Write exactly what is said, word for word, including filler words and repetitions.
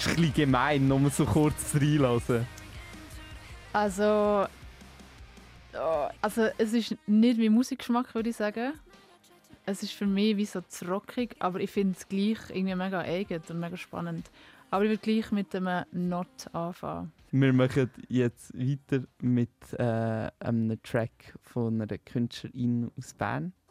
ist ein bisschen gemein, nur so kurz reinlassen. Also, oh, also es ist nicht mein Musikgeschmack, würde ich sagen. Es ist für mich wie so zu rockig, aber ich finde es gleich irgendwie mega eigen und mega spannend. Aber ich würde gleich mit einem Not anfangen. Wir machen jetzt weiter mit äh, einem Track von einer Künstlerin aus Bern.